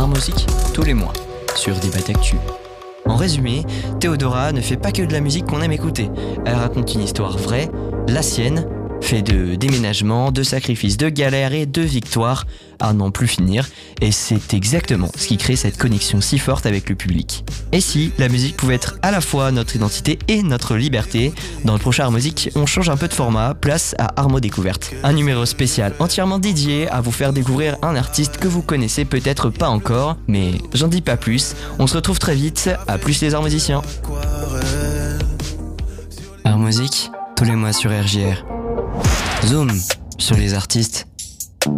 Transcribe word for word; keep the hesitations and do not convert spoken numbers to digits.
Art Musique, tous les mois, sur Débat Actu. En résumé, Théodora ne fait pas que de la musique qu'on aime écouter. Elle raconte une histoire vraie, la sienne, fait de déménagements, de sacrifices, de galères et de victoires à n'en plus finir. Et c'est exactement ce qui crée cette connexion si forte avec le public. Et si la musique pouvait être à la fois notre identité et notre liberté, dans le prochain Art Musique, on change un peu de format, place à Armo Découverte. Un numéro spécial entièrement dédié à vous faire découvrir un artiste que vous connaissez peut-être pas encore, mais j'en dis pas plus. On se retrouve très vite, à plus les arts musiciens. Art Musique, tous les mois sur R J R. Zoom sur les artistes.